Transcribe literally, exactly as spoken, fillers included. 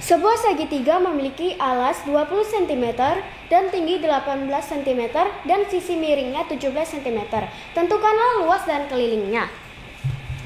Sebuah segitiga memiliki alas dua puluh sentimeter dan tinggi delapan belas sentimeter dan sisi miringnya tujuh belas sentimeter. Tentukanlah luas dan kelilingnya.